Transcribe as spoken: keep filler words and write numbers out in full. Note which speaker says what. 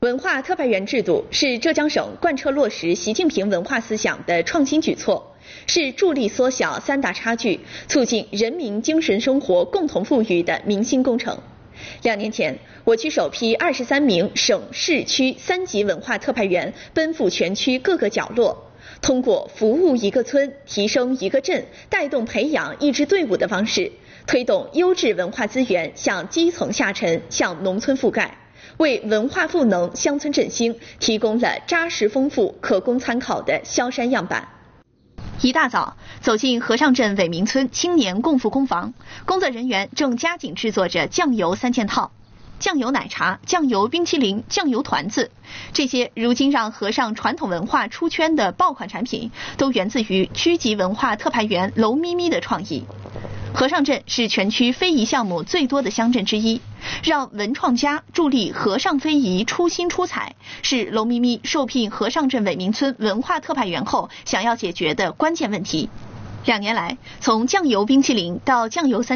Speaker 1: 文化特派员制度是浙江省贯彻落实习近平文化思想的创新举措，是助力缩小三大差距、促进人民精神生活共同富裕的民心工程。两年前，我区首批二十三名省市区三级文化特派员奔赴全区各个角落，通过服务一个村、提升一个镇、带动培养一支队伍的方式，推动优质文化资源向基层下沉、向农村覆盖，为文化赋能乡村振兴提供了扎实丰富、可供参考的萧山样板。一大早走进和尚镇伟明村青年共富工房，工作人员正加紧制作着酱油三件套。酱油奶茶、酱油冰淇淋、酱油团子，这些如今让和尚传统文化出圈的爆款产品，都源自于区级文化特派员楼咪咪的创意。和尚镇是全区非遗项目最多的乡镇之一，让文创家助力和尚非遗出新出彩，是楼咪咪受聘和尚镇伟明村文化特派员后想要解决的关键问题。两年来，从酱油冰淇淋到酱油三